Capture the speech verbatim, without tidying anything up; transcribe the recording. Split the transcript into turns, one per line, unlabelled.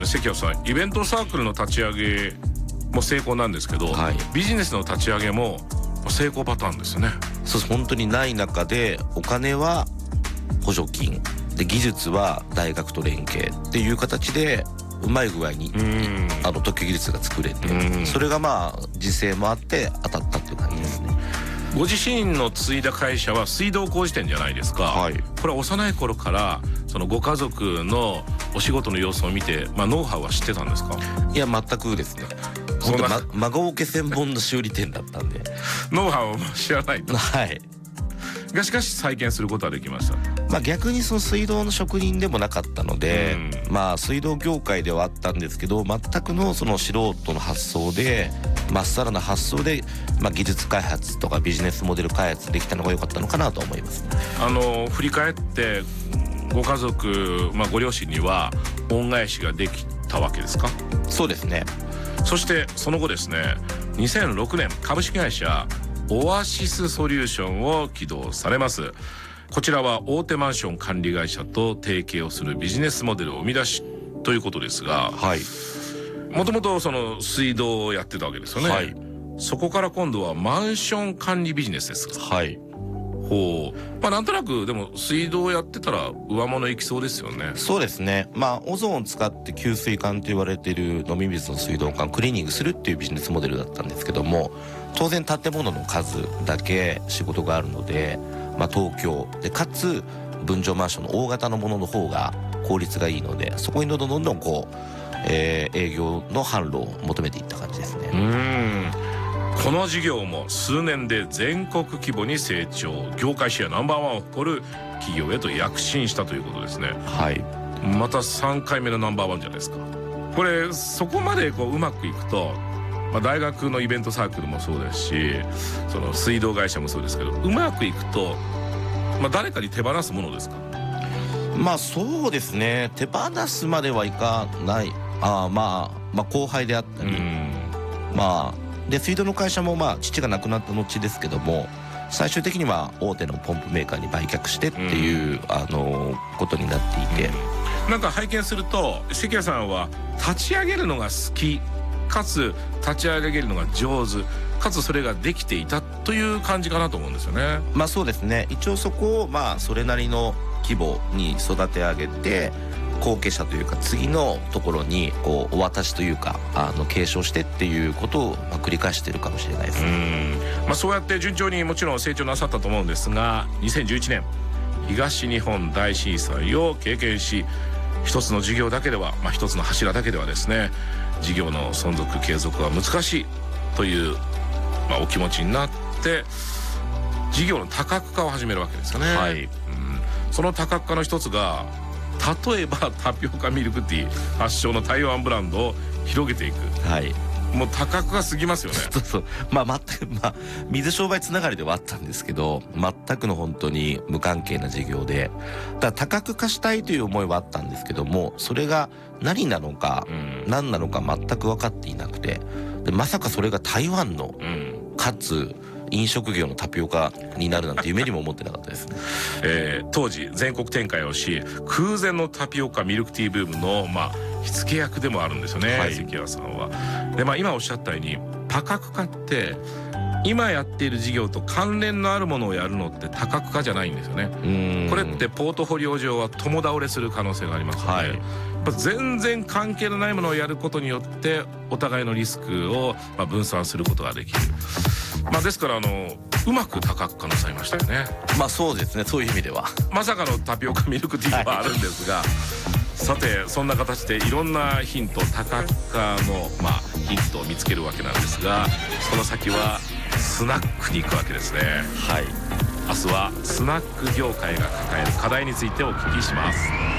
関谷さん、イベントサークルの立ち上げも成功なんですけど、はい、ビジネスの立ち上げも成功パターンですよね。
そうです。本当にない中で、お金は補助金で、技術は大学と連携っていう形でうまい具合にあの特許技術が作れて、それがまあ時勢もあって当たったっていう感じですね。
ご自身の継いだ会社は水道工事店じゃないですか、はい、これは幼い頃からそのご家族のお仕事の様子を見て、まあ、ノウハウは知ってたんですか？
いや、全くですね。本当、ま、孫請け専門の修理店だったんで
ノウハウを知らないと。
はい
がしかし再建することはできました。
まあ、逆にその水道の職人でもなかったので、うん、まあ水道業界ではあったんですけど、全くのその素人の発想で、まっさらな発想で、まあ、技術開発とかビジネスモデル開発できたのが良かったのかなと思います。
あの振り返ってご家族、まあ、ご両親には恩返しができたわけですか？
そうですね。
そしてその後ですね、にせんろくねん株式会社オアシスソリューションを起動されます。こちらは大手マンション管理会社と提携をするビジネスモデルを生み出しということですが、はい、もともとその水道をやってたわけですよね、はい、そこから今度はマンション管理ビジネスですか？はい。ほう、まあ、なんとなくでも水道をやってたら上物いきそうですよね。
そうですね。まあオゾンを使って給水管と言われている飲み水の水道管クリーニングするっていうビジネスモデルだったんですけども、当然建物の数だけ仕事があるので、まあ、東京でかつ分譲マンションの大型のものの方が効率がいいので、そこにどんどんどんどんこう、えー、営業の販路を求めていった感じですね。
うーん、この事業も数年で全国規模に成長、業界シェアナンバーワンを誇る企業へと躍進したということですね。はい。またさんかいめのナンバーワンじゃないですか。これそこまでこううまくいくと、まあ、大学のイベントサークルもそうですし、その水道会社もそうですけど、うまくいくと、まあ、誰かに手放すものですか？
まあそうですね。手放すまではいかない。あ、まあ、まあ後輩であったり、まあで水道の会社もまあ父が亡くなった後ですけども、最終的には大手のポンプメーカーに売却してっていう、あのことになっていて、
なんか拝見すると関谷さんは立ち上げるのが好きかつ立ち上げるのが上手かつそれができていたという感じかなと思うんですよね。
まあそうですね。一応そこをまあそれなりの規模に育て上げて、後継者というか次のところにこうお渡しというか、あの継承してっていうことをまあ繰り返しているかもしれないですね。
うん、まあ、そうやって順調にもちろん成長なさったと思うんですが、にせんじゅういちねん東日本大震災を経験し、一つの事業だけでは、まあ、一つの柱だけではですね、事業の存続継続は難しいという、まあ、お気持ちになって事業の多角化を始めるわけですよね。はい。うん、その多角化の一つが、例えばタピオカミルクティー発祥の台湾ブランドを広げていく。はい。もう多角化すぎますよね。
そうそう。まあ全く、まあ水商売つながりではあったんですけど、全くの本当に無関係な事業で、だから多角化したいという思いはあったんですけども、それが何なのか、うん、何なのか全く分かっていなくて、でまさかそれが台湾の、うん、かつ飲食業のタピオカになるなんて夢にも思ってなかったですね。
えー、当時全国展開をし、空前のタピオカミルクティーブームのまあ火付け役でもあるんですよね、はい、関谷さんは。で、まあ、今おっしゃったように多角化って今やっている事業と関連のあるものをやるのって多角化じゃないんですよね。これってポートフォリオ上は共倒れする可能性がありますので、はい、やっぱ全然関係のないものをやることによってお互いのリスクをまあ分散することができる。まあ、ですからあのうまく多角化なさいましたよね。
まあそうですね。そういう意味では
まさかのタピオカミルクティーはあるんですが、はい、さてそんな形でいろんなヒント、多角化のまあヒントを見つけるわけなんですが、その先はスナックに行くわけですね。はい。明日はスナック業界が抱える課題についてお聞きします。